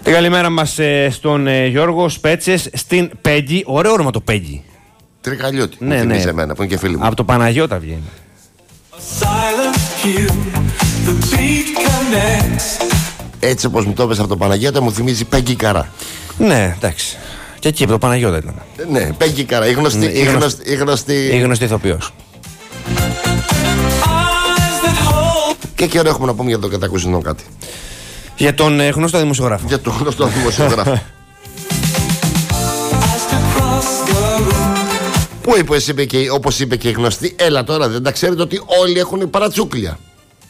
Την καλημέρα μας στον Γιώργο Σπέτσες, στην Πέγγι. Ωραίο όνομα το Πέγγι. Τρικαλιώτη. Ναι, μου θυμίζει ναι. εμένα, που είναι και φίλοι μου. Από το Παναγιώτα βγαίνει. Έτσι όπως μου το είπες από το Παναγιώτα, μου θυμίζει Πέγγι Καρά. Ναι, εντάξει. Και εκεί από το Παναγιώτα ήταν. Ναι, Πέγγι Καρά. Η γνωστή. Η γνωστή ηθοποιός. Και καιρό έχουμε να πούμε για τον κατακουζινό κάτι. Για τον γνωστό δημοσιογράφο. Για τον γνωστό δημοσιογράφο. Που όπως είπε και η γνωστή, έλα τώρα, δεν τα ξέρετε ότι όλοι έχουν παρατσούκλια.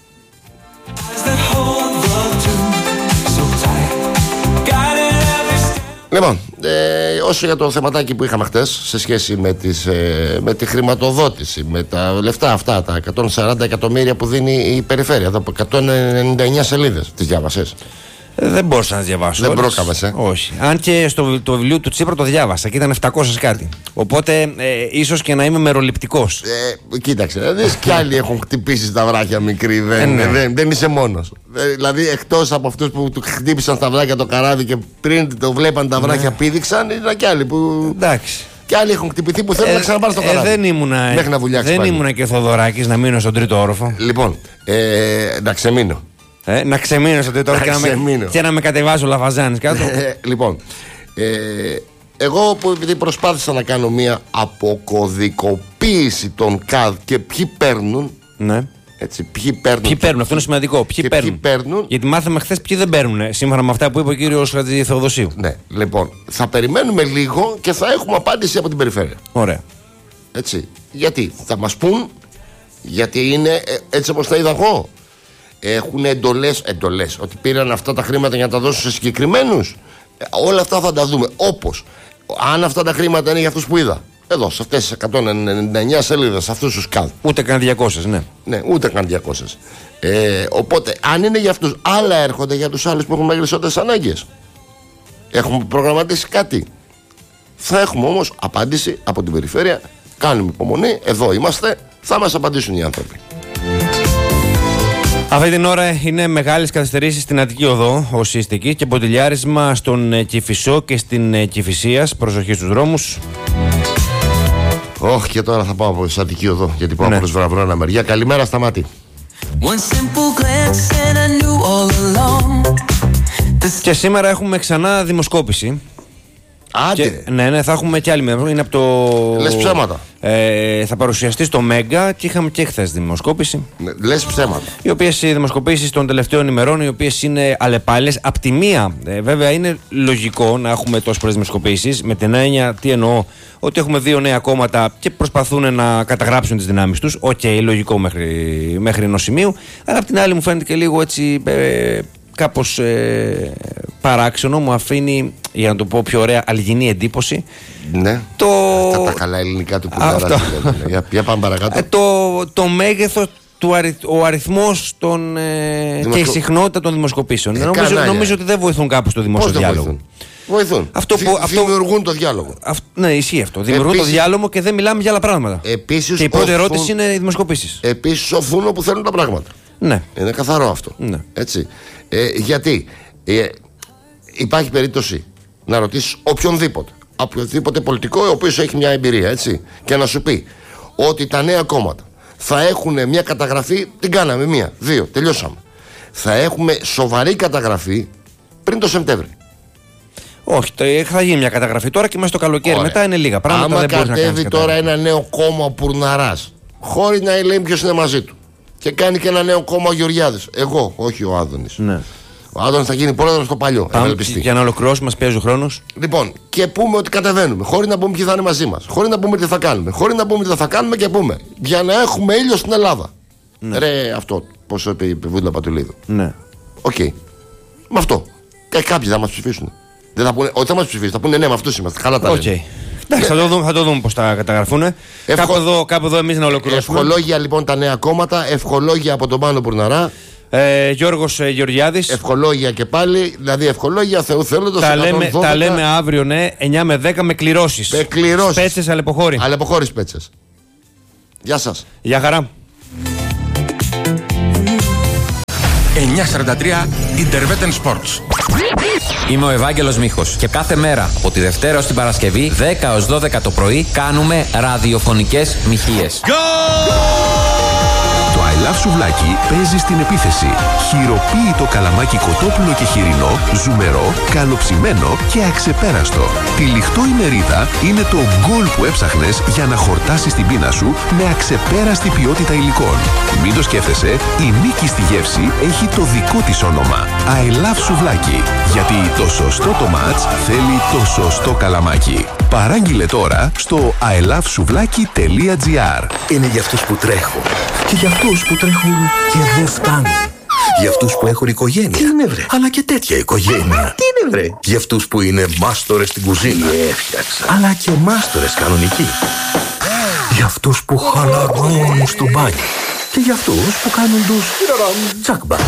Λοιπόν, όσο για το θεματάκι που είχαμε χτες σε σχέση με τη χρηματοδότηση, με τα λεφτά αυτά, τα 140 εκατομμύρια που δίνει η περιφέρεια, από 199 σελίδες, τις διάβασες? Δεν μπορούσα να διαβάσω. Δεν πρόκαμες, Όχι. Αν και το βιβλίο του Τσίπρα το διάβασα και ήταν 700 κάτι. Οπότε ίσως και να είμαι μεροληπτικός. Κοίταξε, δεις κι άλλοι έχουν χτυπήσει τα βράχια μικροί. Δεν είσαι μόνος. Δηλαδή, εκτός από αυτούς που του χτύπησαν στα βράχια το καράβι και πριν το βλέπαν τα βράχια πήδηξαν, ήταν κι άλλοι που. Εντάξει. Και άλλοι έχουν χτυπηθεί που θέλουν να ξαναπάρουν στο καράβι. Δεν ήμουνα και Θοδωράκης να μείνω στον τρίτο όροφο. Λοιπόν, να ξεμείνω. Να ξεμείνω στον τρίτο όροφο και να με κατεβάζω ο Λαφαζάνης κάτω. Λοιπόν, εγώ που επειδή προσπάθησα να κάνω μια αποκωδικοποίηση των ΚΑΔ και ποιοι παίρνουν. Ναι. Έτσι, ποιοι παίρνουν, αυτό είναι σημαντικό. Ποιοι παίρνουν. Γιατί μάθαμε χθες ποιοι δεν παίρνουν, σύμφωνα με αυτά που είπε ο κύριος Θεοδοσίου. Ναι, λοιπόν, θα περιμένουμε λίγο και θα έχουμε απάντηση από την περιφέρεια. Ωραία. Έτσι. Γιατί θα μας πούν, γιατί είναι έτσι όπως τα είδα εγώ. Έχουν εντολές, ότι πήραν αυτά τα χρήματα για να τα δώσουν σε συγκεκριμένους. Όλα αυτά θα τα δούμε. Όπως, αν αυτά τα χρήματα είναι για αυτούς που είδα. Εδώ, σε αυτές τις 199 σελίδες, σε αυτούς τους ΚΑΔ. Ούτε καν 200, ναι. Ναι, ούτε καν 200. Οπότε, αν είναι για αυτούς, άλλα έρχονται για τους άλλους που έχουν μεγαλύτερες ανάγκες. Έχουμε προγραμματίσει κάτι. Θα έχουμε όμως απάντηση από την περιφέρεια. Κάνουμε υπομονή, εδώ είμαστε, θα μας απαντήσουν οι άνθρωποι. Αυτή την ώρα είναι μεγάλες καθυστερήσεις στην Αττική Οδό, όσοι είστε εκεί, και ποτηλιάρισμα στον Κηφισό και στην Κηφισίας. Προσοχή στους δρόμους. Όχι, και τώρα θα πάω από την Αττική Οδό, γιατί πάω προς Βραβρώνα μεριά. Καλημέρα, Σταμάτη. Και σήμερα έχουμε ξανά δημοσκόπηση. Άντε. Ναι, θα έχουμε και άλλη μέρα. Είναι από το. Λες ψέματα. Θα παρουσιαστεί στο Μέγκα και είχαμε και χθες δημοσκόπηση. Λες ψέματα. Οι οποίες οι δημοσκοπήσεις των τελευταίων ημερών, οι οποίες είναι αλλεπάλληλες. Απ' τη μία, βέβαια, είναι λογικό να έχουμε τόσες πολλές δημοσκοπήσεις. Με την έννοια, τι εννοώ, ότι έχουμε δύο νέα κόμματα και προσπαθούν να καταγράψουν τις δυνάμεις τους. Οκ, λογικό μέχρι ενός σημείου. Αλλά απ' την άλλη, μου φαίνεται και λίγο έτσι. Κάπως παράξενο, μου αφήνει, για να το πω πιο ωραία, αλγινή εντύπωση. Ναι. Τα καλά ελληνικά του κουμπάρα. Για πάμε παρακάτω. Το μέγεθος, ο αριθμός και η συχνότητα των δημοσκοπήσεων. Νομίζω ότι δεν βοηθούν κάπου στο δημόσιο διάλογο. Βοηθούν. Δημιουργούν το διάλογο. Ναι, ισχύει αυτό. Δημιουργούν το διάλογο και δεν μιλάμε για άλλα πράγματα. Και η πρώτη ερώτηση είναι οι δημοσκοπήσεις. Επίσης σοφούν όπου θέλουν τα πράγματα. Ναι. Είναι καθαρό αυτό. Ναι. Έτσι. Γιατί υπάρχει περίπτωση να ρωτήσεις οποιοδήποτε πολιτικό ο οποίος έχει μια εμπειρία, έτσι, και να σου πει ότι τα νέα κόμματα θα έχουν μια καταγραφή. Την κάναμε, 1, 2, τελειώσαμε. Θα έχουμε σοβαρή καταγραφή πριν το Σεπτέμβρη. Όχι, θα γίνει μια καταγραφή τώρα και μέσα στο καλοκαίρι. Ωραία. Μετά είναι λίγα πράγματα. Άμα κατέβει τώρα ένα νέο κόμμα ο Πουρναράς, χωρίς να λέει ποιος είναι μαζί του, και κάνει και ένα νέο κόμμα ο Γεωργιάδης. Εγώ, όχι ο Άδωνης. Ναι. Ο Άδωνης θα γίνει πρόεδρος στο παλιό. Για να ολοκληρώσουμε, μας πιέζει ο χρόνος. Λοιπόν, και πούμε ότι κατεβαίνουμε, χωρίς να πούμε ποιοι θα είναι μαζί μας, χωρίς να πούμε τι θα κάνουμε, χωρίς να πούμε τι θα κάνουμε, και πούμε για να έχουμε ήλιο στην Ελλάδα. Ναι. Ρε, αυτό, πώς είπε η Βούλα Πατουλίδου. Ναι. Οκ. Με αυτό. Και κάποιοι θα μας ψηφίσουν. Δεν θα πούνε, ότι θα μας ψηφίσουν, θα πούνε ναι, με αυτούς είμαστε. Καλά τα λέμε. Εντάξει, θα το δούμε πώς θα καταγραφούν. Κάπου εδώ εμείς να ολοκληρώσουμε. Ευχολόγια λοιπόν τα νέα κόμματα, ευχολόγια από τον Πάνο Πουρναρά. Γιώργος Γεωργιάδης. Ευχολόγια και πάλι, δηλαδή ευχολόγια Θεού θέλοντος. Τα λέμε αύριο, ναι, 9 με 10 με κληρώσεις. Με κληρώσεις. Πέτσες, αλεποχώρη. Αλεποχώρης Πέτσες. Γεια σας. Γεια χαρά. 9:43 Interveten Sports. Είμαι ο Ευάγγελος Μίχος και κάθε μέρα από τη Δευτέρα ως την Παρασκευή 10 ως 12 το πρωί κάνουμε ραδιοφωνικές μοιχείες. Το I Love Σουβλάκι παίζει στην επίθεση. Χειροποίητο καλαμάκι κοτόπουλο και χοιρινό, ζουμερό, καλοψημένο και αξεπέραστο. Τυλιχτό η μερίδα είναι το γκολ που έψαχνες για να χορτάσεις την πείνα σου με αξεπέραστη ποιότητα υλικών. Μην το σκέφτεσαι, η νίκη στη γεύση έχει το δικό της όνομα. I Love Σουβλάκι. Γιατί το σωστό το μάτς θέλει το σωστό καλαμάκι. Παράγγειλε τώρα στο ilovesouβλaki.gr. Είναι για αυτούς που τρέχουν και για αυτούς που τρέχουν και δεν φτάνουν. Για αυτούς που έχουν οικογένεια. Τι είναι βρε? Αλλά και τέτοια οικογένεια. Τι είναι βρε? Για αυτούς που είναι μάστορες στην κουζίνα. Έφτιαξα. Αλλά και μάστορες κανονικοί. Για αυτούς που χαλαρώνουν στο μπάνιο. Και για αυτούς που κάνουν τους τσακμπα.